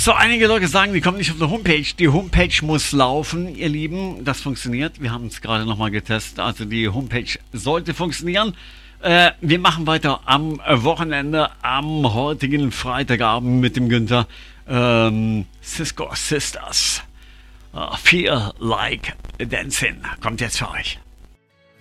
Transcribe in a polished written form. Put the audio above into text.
So, einige Leute sagen, die kommen nicht auf die Homepage. Die Homepage muss laufen, ihr Lieben. Das funktioniert. Wir haben es gerade nochmal getestet. Also die Homepage sollte funktionieren. Wir machen weiter am Wochenende, am heutigen Freitagabend mit dem Günther. Cisco Sisters. Feel Like Dancing kommt jetzt für euch.